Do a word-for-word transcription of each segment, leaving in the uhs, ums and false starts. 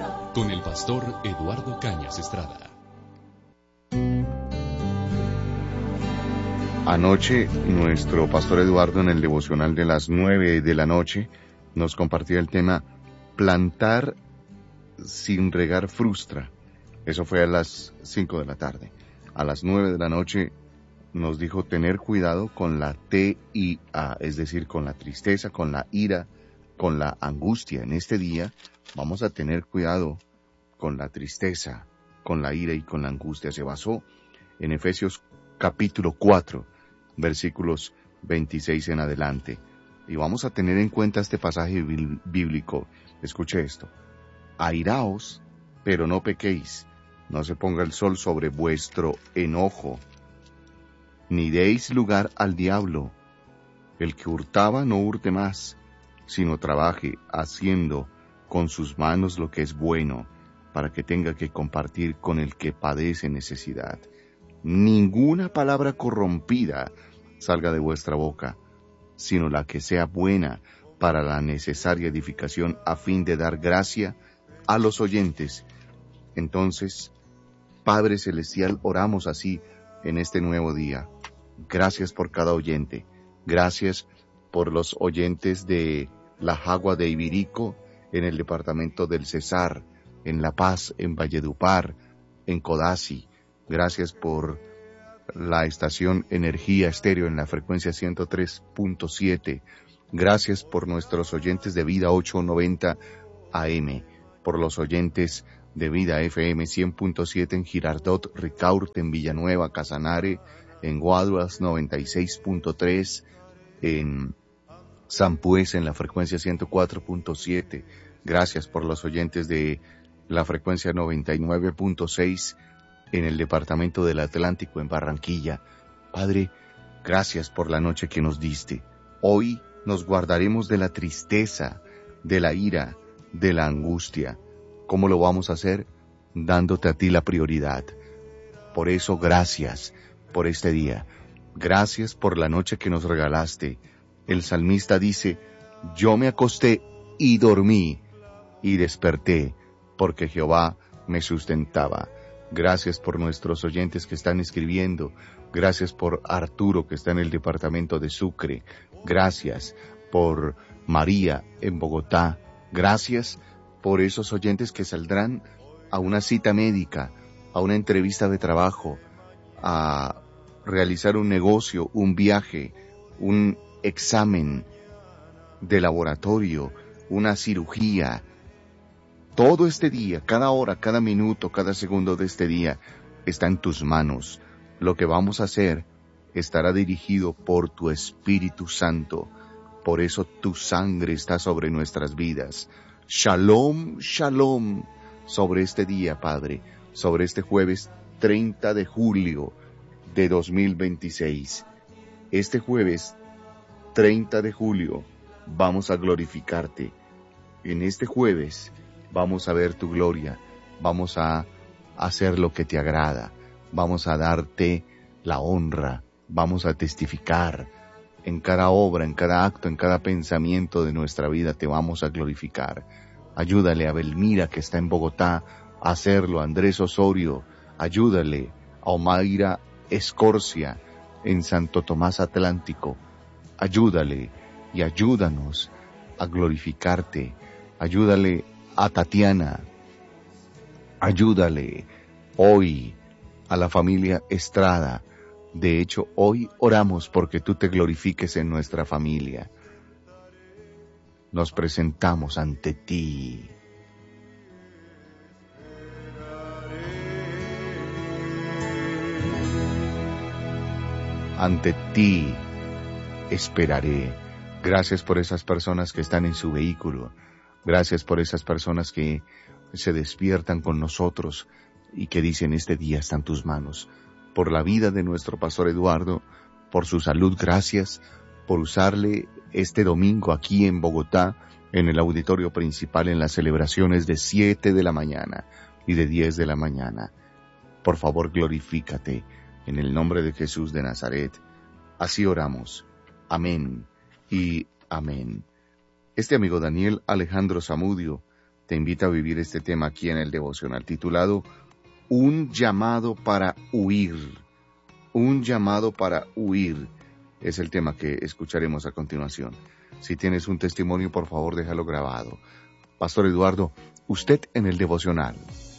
con el pastor Eduardo Cañas Estrada. Anoche, nuestro pastor Eduardo, en el devocional de las nueve de la noche, nos compartía el tema plantar sin regar frustra. Eso fue a las cinco de la tarde. A las nueve de la noche nos dijo tener cuidado con la T I A, es decir, con la tristeza, con la ira, con la angustia. En este día vamos a tener cuidado con la tristeza, con la ira y con la angustia. Se basó en Efesios capítulo cuatro, versículos veintiséis en adelante. Y vamos a tener en cuenta este pasaje bíblico. Escuche esto. Airaos, pero no pequéis. No se ponga el sol sobre vuestro enojo, ni deis lugar al diablo. El que hurtaba no hurte más, sino trabaje haciendo con sus manos lo que es bueno, para que tenga que compartir con el que padece necesidad. Ninguna palabra corrompida salga de vuestra boca, sino la que sea buena para la necesaria edificación, a fin de dar gracia a los oyentes. Entonces, Padre Celestial, oramos así en este nuevo día. Gracias por cada oyente. Gracias por los oyentes de La Jagua de Ibirico, en el departamento del Cesar, en La Paz, en Valledupar, en Codazzi. Gracias por la estación Energía Estéreo en la frecuencia ciento tres punto siete. Gracias por nuestros oyentes de Vida ochocientos noventa A M, por los oyentes de Vida F M cien punto siete en Girardot, Ricaurte, en Villanueva, Casanare, en Guaduas noventa y seis punto tres, en Sampués en la frecuencia ciento cuatro punto siete. Gracias por los oyentes de la frecuencia noventa y nueve punto seis en el departamento del Atlántico, en Barranquilla. Padre, gracias por la noche que nos diste. Hoy nos guardaremos de la tristeza, de la ira, de la angustia. ¿Cómo lo vamos a hacer? Dándote a ti la prioridad. Por eso, gracias por este día. Gracias por la noche que nos regalaste. El salmista dice, yo me acosté y dormí y desperté, porque Jehová me sustentaba. Gracias por nuestros oyentes que están escribiendo. Gracias por Arturo, que está en el departamento de Sucre. Gracias por María en Bogotá. Gracias por esos oyentes que saldrán a una cita médica, a una entrevista de trabajo, a realizar un negocio, un viaje, un examen de laboratorio, una cirugía. Todo este día, cada hora, cada minuto, cada segundo de este día está en tus manos. Lo que vamos a hacer estará dirigido por tu Espíritu Santo. Por eso tu sangre está sobre nuestras vidas. Shalom, shalom, sobre este día, Padre, sobre este jueves treinta de julio de dos mil veintiséis. Este jueves treinta de julio vamos a glorificarte. En este jueves vamos a ver tu gloria, vamos a hacer lo que te agrada, vamos a darte la honra, vamos a testificar. En cada obra, en cada acto, en cada pensamiento de nuestra vida te vamos a glorificar. Ayúdale a Belmira, que está en Bogotá, a hacerlo. A Andrés Osorio, ayúdale. A Omaira Escorcia, en Santo Tomás Atlántico, ayúdale y ayúdanos a glorificarte. Ayúdale a Tatiana, ayúdale hoy a la familia Estrada. De hecho, hoy oramos porque tú te glorifiques en nuestra familia. Nos presentamos ante ti. Ante ti esperaré. Gracias por esas personas que están en su vehículo. Gracias por esas personas que se despiertan con nosotros y que dicen, este día está en tus manos. Por la vida de nuestro pastor Eduardo, por su salud, gracias por usarle este domingo aquí en Bogotá, en el auditorio principal, en las celebraciones de siete de la mañana y de diez de la mañana. Por favor, glorifícate en el nombre de Jesús de Nazaret. Así oramos. Amén y amén. Este amigo Daniel Alejandro Zamudio te invita a vivir este tema aquí en el devocional titulado Un llamado para huir. Un llamado para huir es el tema que escucharemos a continuación. Si tienes un testimonio, por favor, déjalo grabado. Pastor Eduardo, usted en el devocional.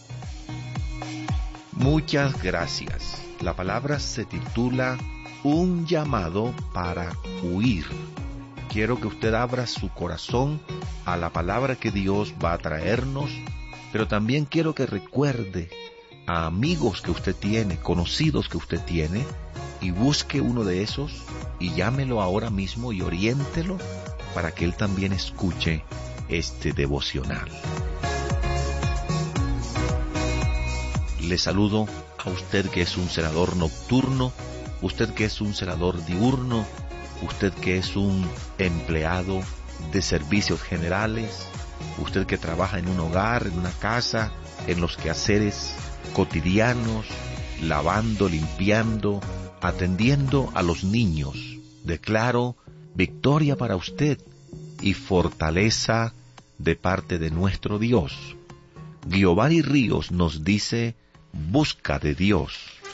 Muchas gracias. La palabra se titula Un llamado para huir. Quiero que usted abra su corazón a la palabra que Dios va a traernos, pero también quiero que recuerde a amigos que usted tiene, conocidos que usted tiene, y busque uno de esos y llámelo ahora mismo y oriéntelo para que él también escuche este devocional. Le saludo a usted que es un celador nocturno, usted que es un celador diurno, usted que es un empleado de servicios generales, usted que trabaja en un hogar, en una casa, en los quehaceres cotidianos, lavando, limpiando, atendiendo a los niños. Declaro victoria para usted y fortaleza de parte de nuestro Dios. Giovanni Ríos nos dice, busca de Dios.